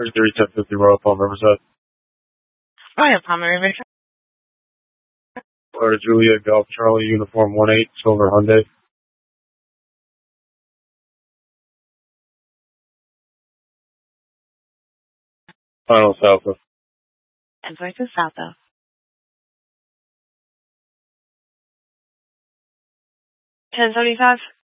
331050 Royal Palm Riverside. Royal Palm Riverside. Florida Juliet Golf Charlie Uniform 18 Silver Hyundai. Final Southwest. And Voices Southwest. 1075.